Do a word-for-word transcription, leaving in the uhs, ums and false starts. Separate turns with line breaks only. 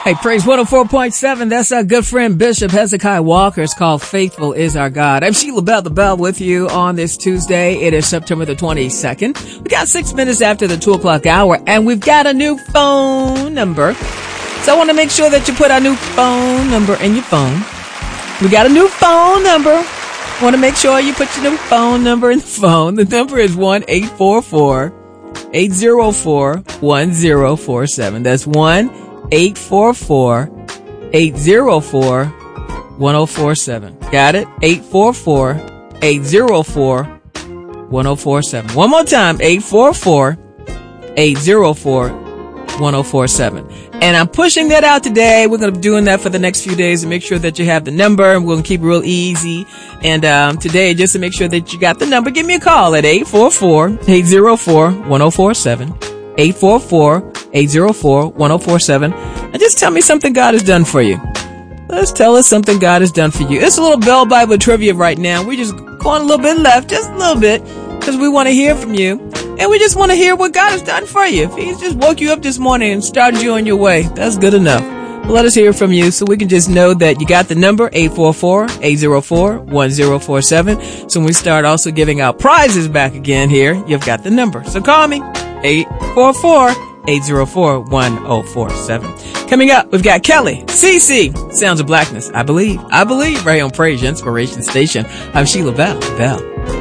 Hey, Praise one oh four point seven. That's our good friend Bishop Hezekiah Walker. It's called Faithful is Our God. I'm Sheila Bell, the Bell, with you on this Tuesday. It is September the twenty-second. We got six minutes after the two o'clock hour, and we've got a new phone number. So I want to make sure that you put our new phone number in your phone. We got a new phone number. I want to make sure you put your new phone number in the phone. The number is one eight four four, eight zero four, one zero four seven. That's one eight four four, eight zero four, one zero four seven. Got it? eight four four, eight zero four, one zero four seven. One more time, eight four four, eight zero four, one zero four seven. And I'm pushing that out today. We're going to be doing that for the next few days to make sure that you have the number. We're going to keep it real easy. And um today, just to make sure that you got the number, give me a call at eight four four, eight zero four, one zero four seven. eight four four, eight zero four, one zero four seven. And just tell me something God has done for you. Let's tell us something God has done for you. It's a little Bell Bible trivia right now. We're just going a little bit left, just a little bit, because we want to hear from you. And we just want to hear what God has done for you. If He's just woke you up this morning and started you on your way, that's good enough. But let us hear from you so we can just know that you got the number, eight four four, eight zero four, one zero four seven. So when we start also giving out prizes back again here, you've got the number. So call me, eight four four, eight zero four, one zero four seven. Coming up, we've got Kelly, C C, Sounds of Blackness. I believe, I believe, right on Praise Inspiration Station. I'm Sheila Bell, Bell.